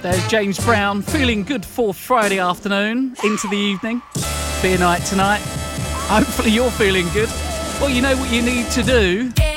There's James Brown, feeling good for Friday afternoon into the evening. Beer night tonight. Hopefully you're feeling good. Well, you know what you need to do.